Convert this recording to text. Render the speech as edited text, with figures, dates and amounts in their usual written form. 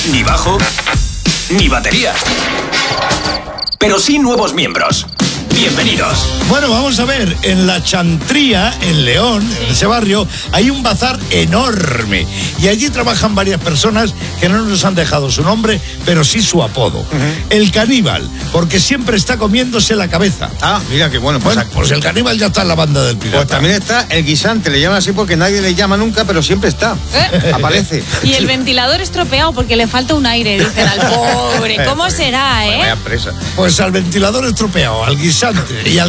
ni bajo, ni batería. Pero sí nuevos miembros. Bienvenidos. Bueno, vamos a ver, en La Chantría, en León, en ese barrio, hay un bazar enorme. Y allí trabajan varias personas que no nos han dejado su nombre, pero sí su apodo. El caníbal, porque siempre está comiéndose la cabeza. Ah, mira qué bueno. Pues el caníbal ya está en la banda del pirata. Pues también está el guisante, le llaman así porque nadie le llama nunca, pero siempre está. Aparece. Y el ventilador estropeado porque le falta un aire, dicen al pobre. ¿Cómo será, Vaya presa. Pues al ventilador estropeado, al guisante y al